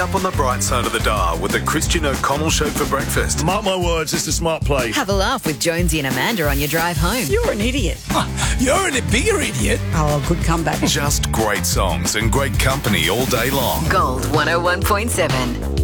Up on the bright side of the dial with the Christian O'Connell Show for breakfast. Mark my words, it's a smart play. Have a laugh with Jonesy and Amanda on your drive home. You're an idiot. You're a bigger idiot. Oh, good comeback. Just great songs and great company all day long. Gold 101.7.